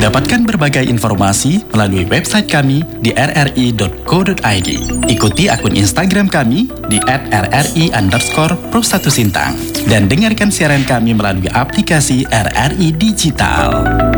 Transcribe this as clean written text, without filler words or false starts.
Dapatkan berbagai informasi melalui website kami di rri.co.id. Ikuti akun Instagram kami di @rri_pro1sintang. Dan dengarkan siaran kami melalui aplikasi RRI Digital.